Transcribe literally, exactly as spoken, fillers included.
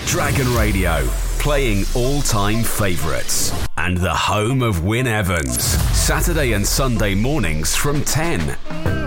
Dragon Radio, playing all-time favourites. And the home of Wyn Evans. Saturday and Sunday mornings from ten